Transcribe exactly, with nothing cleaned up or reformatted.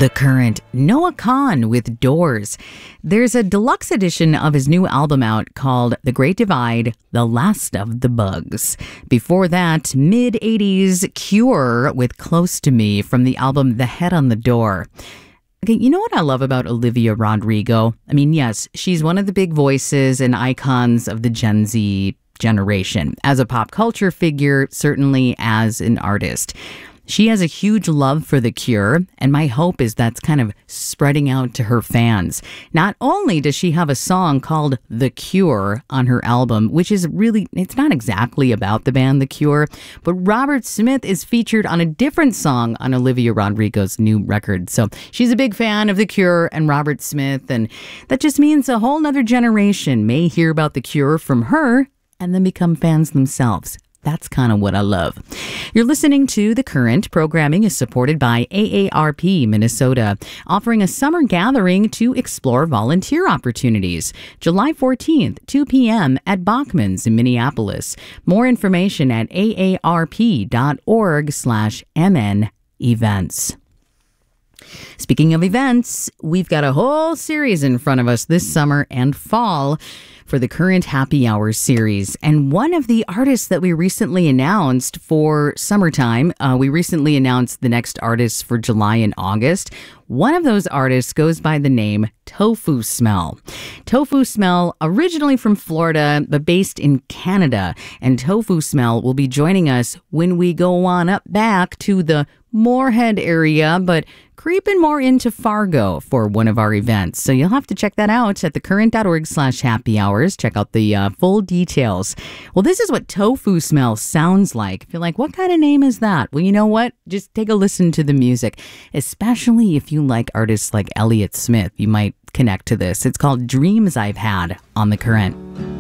The Current, Noah Kahan with Doors. There's a deluxe edition of his new album out called The Great Divide, The Last of the Bugs. Before that, mid-eighties Cure with Close to Me from the album The Head on the Door. Okay, you know what I love about Olivia Rodrigo? I mean, yes, she's one of the big voices and icons of the Gen Z generation. As a pop culture figure, certainly as an artist. She has a huge love for The Cure, and my hope is that's kind of spreading out to her fans. Not only does she have a song called The Cure on her album, which is really, it's not exactly about the band The Cure, but Robert Smith is featured on a different song on Olivia Rodrigo's new record. So she's a big fan of The Cure and Robert Smith, and that just means a whole nother generation may hear about The Cure from her and then become fans themselves. That's kind of what I love. You're listening to The Current. Programming is supported by A A R P Minnesota, offering a summer gathering to explore volunteer opportunities. July fourteenth, two p.m. at Bachman's in Minneapolis. More information at aarp.org slash mn events. Speaking of events, we've got a whole series in front of us this summer and fall for the Current Happy Hour series. And one of the artists that we recently announced for summertime, uh, we recently announced the next artists for July and August. One of those artists goes by the name Tofu Smell. Tofu Smell, originally from Florida, but based in Canada. And Tofu Smell will be joining us when we go on up back to the Moorhead area, but creeping more into Fargo for one of our events. So you'll have to check that out at thecurrent.org slash happy hours. Check out the uh, full details. Well, this is what Tofu Smell sounds like. If you're like, what kind of name is that? Well, you know what? Just take a listen to the music, especially if you like artists like Elliott Smith. You might connect to this. It's called Dreams I've Had on The Current.